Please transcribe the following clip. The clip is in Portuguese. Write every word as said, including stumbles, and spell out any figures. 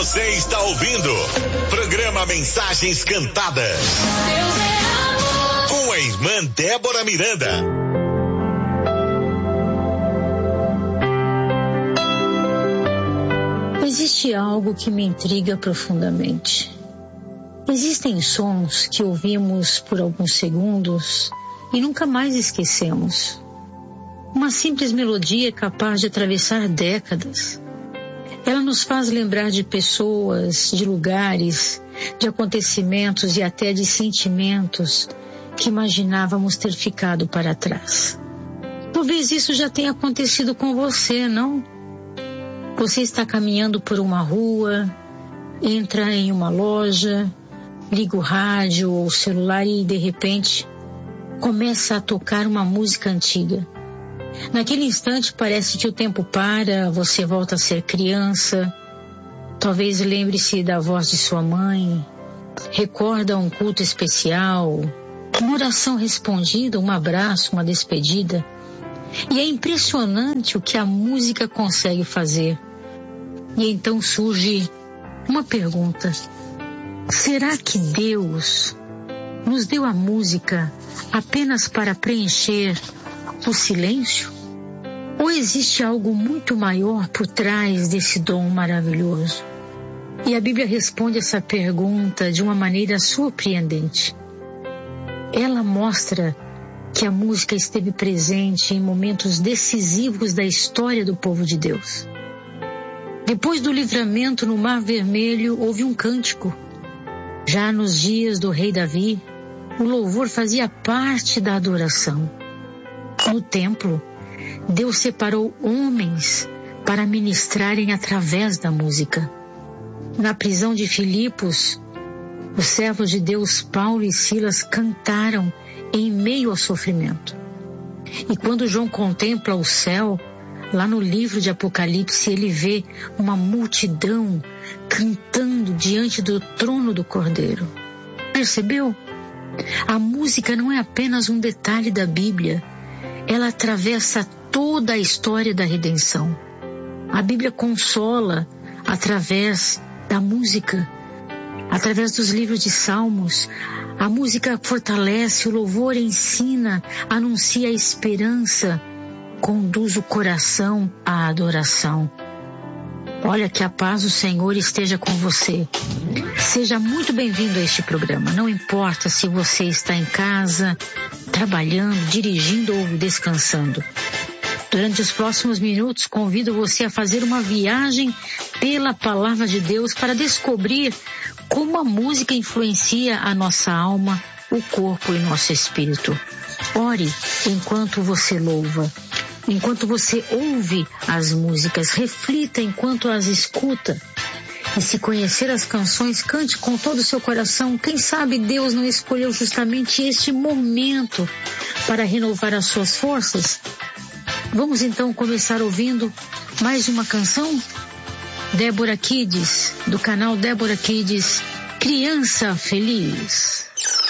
Você está ouvindo programa Mensagens Cantadas com a irmã Débora Miranda. Existe algo que me intriga profundamente. Existem sons que ouvimos por alguns segundos e nunca mais esquecemos. Uma simples melodia é capaz de atravessar décadas. Ela nos faz lembrar de pessoas, de lugares, de acontecimentos e até de sentimentos que imaginávamos ter ficado para trás. Talvez isso já tenha acontecido com você, não? Você está caminhando por uma rua, entra em uma loja, liga o rádio ou o celular e, de repente, começa a tocar uma música antiga. Naquele instante parece que o tempo para, você volta a ser criança. Talvez lembre-se da voz de sua mãe, recorda um culto especial, uma oração respondida, um abraço, uma despedida. E é impressionante o que a música consegue fazer. E então surge uma pergunta: será que Deus nos deu a música apenas para preencher o silêncio? Ou existe algo muito maior por trás desse dom maravilhoso? E a Bíblia responde essa pergunta de uma maneira surpreendente. Ela mostra que a música esteve presente em momentos decisivos da história do povo de Deus. Depois do livramento no Mar Vermelho, houve um cântico. Já nos dias do rei Davi, o louvor fazia parte da adoração. No templo, Deus separou homens para ministrarem através da música. Na prisão de Filipos, os servos de Deus Paulo e Silas cantaram em meio ao sofrimento. E quando João contempla o céu, lá no livro de Apocalipse, ele vê uma multidão cantando diante do trono do Cordeiro. Percebeu? A música não é apenas um detalhe da Bíblia. Ela atravessa toda a história da redenção. A Bíblia consola através da música, através dos livros de Salmos. A música fortalece, o louvor ensina, anuncia a esperança, conduz o coração à adoração. Olha, que a paz do Senhor esteja com você. Seja muito bem-vindo a este programa. Não importa se você está em casa, trabalhando, dirigindo ou descansando. Durante os próximos minutos, convido você a fazer uma viagem pela Palavra de Deus para descobrir como a música influencia a nossa alma, o corpo e nosso espírito. Ore enquanto você louva. Enquanto você ouve as músicas, reflita enquanto as escuta. E se conhecer as canções, cante com todo o seu coração. Quem sabe Deus não escolheu justamente este momento para renovar as suas forças? Vamos então começar ouvindo mais uma canção? Débora Kids, do canal Débora Kids, Criança Feliz.